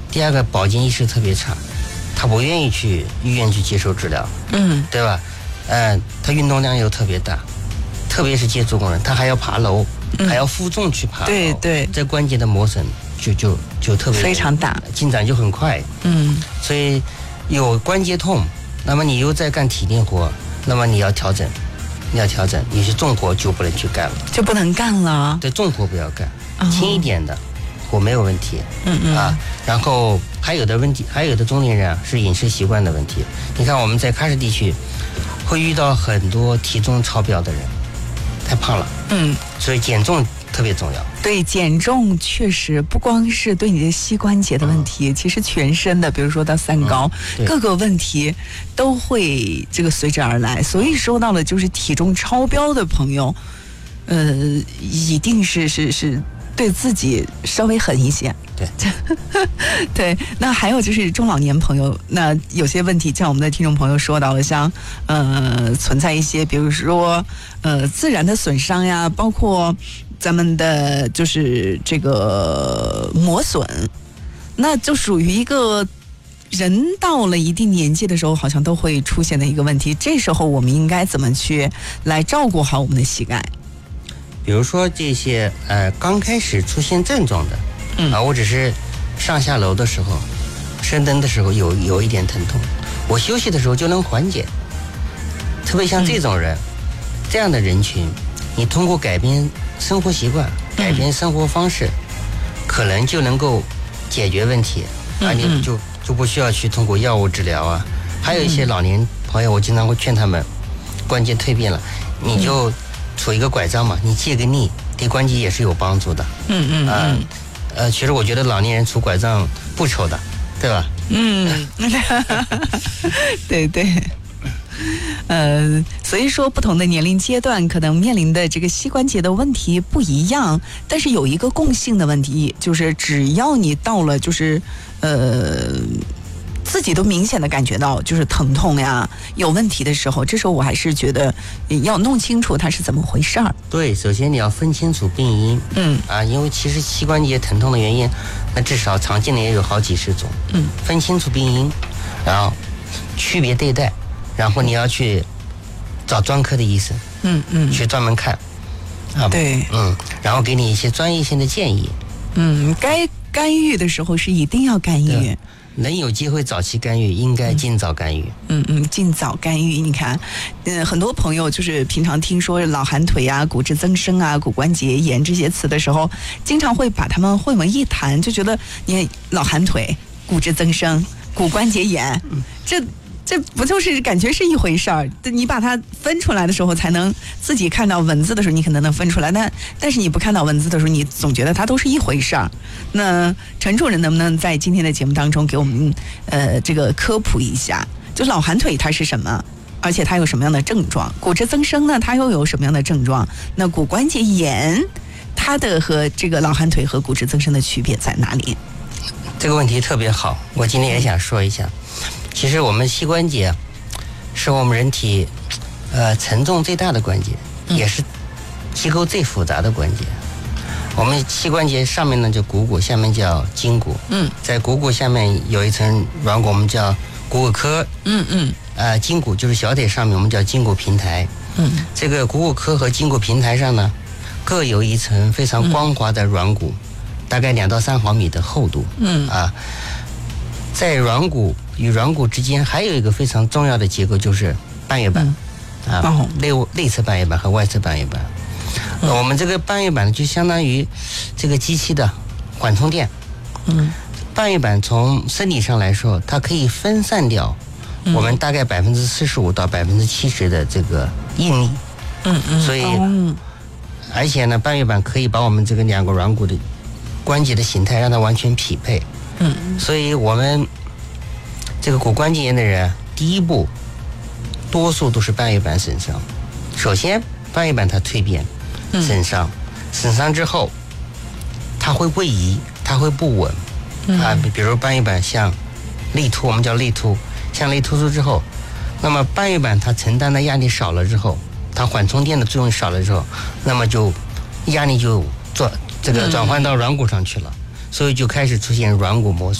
第二个保健意识特别差，他不愿意去医院去接受治疗，对吧？他运动量又特别大，特别是接触工人，他还要爬楼，还要负重去爬楼， 对， 这关节的磨损就特别非常大， 进展就很快，所以有关节痛，那么你又在干体力活，那么你要调整，有些重活就不能去干了， 就不能干了。对， 重活不要干，轻一点的活没有问题，然后还有的问题，还有的中年人是饮食习惯的问题。你看我们在喀什地区会遇到很多体重超标的人，太胖了，所以减重特别重要。 对，减重确实不光是对你的膝关节的问题，其实全身的，比如说到三高，各个问题都会这个随之而来。所以说到了就是体重超标的朋友，一定是对自己稍微狠一些。对，那还有就是中老年朋友，那有些问题像我们的听众朋友说到了，像存在一些比如说自然的损伤呀，包括咱们的就是这个磨损，那就属于一个人到了一定年纪的时候好像都会出现的一个问题。这时候我们应该怎么去来照顾好我们的膝盖？ 比如说这些刚开始出现症状的，我只是上下楼的时候、升灯的时候有一点疼痛，我休息的时候就能缓解。特别像这种人，这样的人群，你通过改变生活习惯、改变生活方式，可能就能够解决问题，你就不需要去通过药物治疗啊。还有一些老年朋友，我经常会劝他们，关节蜕变了，你就杵一个拐杖嘛，你借个力，对关节也是有帮助的。其实我觉得老年人杵拐杖不丑的，对吧？ 对。所以说不同的年龄阶段可能面临的这个膝关节的问题不一样，但是有一个共性的问题，就是只要你到了就是自己都明显的感觉到就是疼痛呀有问题的时候，这时候我还是觉得要弄清楚它是怎么回事儿。 对，首先你要分清楚病因，因为其实膝关节疼痛的原因，那至少常见的也有好几十种，分清楚病因，然后区别对待，然后你要去找专科的医生，去专门看， 对， 然后给你一些专业性的建议， 该干预的时候是一定要干预。 能有机会早期干预，应该尽早干预。 尽早干预。你看，很多朋友就是平常听说老寒腿啊、骨质增生啊、骨关节炎这些词的时候，经常会把它们混为一谈，就觉得你看老寒腿、骨质增生、骨关节炎，这不就是感觉是一回事儿？你把它分出来的时候，才能自己看到文字的时候，你可能能分出来。但是你不看到文字的时候，你总觉得它都是一回事儿。那陈主任能不能在今天的节目当中给我们这个科普一下，就老寒腿它是什么，而且它有什么样的症状？骨质增生呢，它又有什么样的症状？那骨关节炎，它的和这个老寒腿和骨质增生的区别在哪里？ 这个问题特别好，我今天也想说一下。其实我们膝关节是我们人体承重最大的关节，也是机构最复杂的关节。我们膝关节上面呢就股骨，下面叫筋骨。在股骨下面有一层软骨，我们叫股骨髁。筋骨就是小腿上面，我们叫筋骨平台。这个股骨髁和筋骨平台上呢，各有一层非常光滑的软骨，大概2到3毫米的厚度。在软骨与软骨之间还有一个非常重要的结构，就是半月板，内侧半月板和外侧半月板。我们这个半月板就相当于这个机器的缓冲垫。半月板从生理上来说，它可以分散掉我们大概45%到70%的这个应力。所以，而且呢，半月板可以把我们这个2个软骨的关节的形态让它完全匹配。所以我们这个骨关节炎的人，第一步多数都是半月板损伤。首先半月板它蜕变损伤之后它会位移，它会不稳比如半月板像类突，我们叫类突，像类突出之后，那么半月板它承担的压力少了之后，它缓冲垫的作用少了之后，那么就压力就转换到软骨上去了，所以就开始出现软骨磨损。